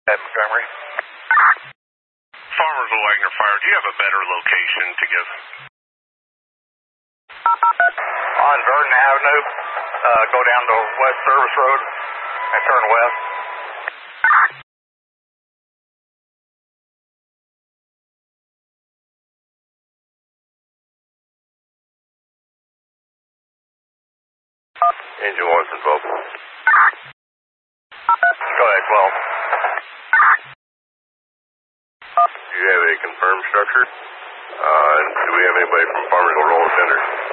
Montgomery. Farmersville Wagner Fire, do you have a better location to give? On Vernon Avenue, go down to West Service Road and turn west. Engine 1 from 12. Go ahead, 12. Do you have a confirmed structure? And do we have anybody from Farmersville Roll Center?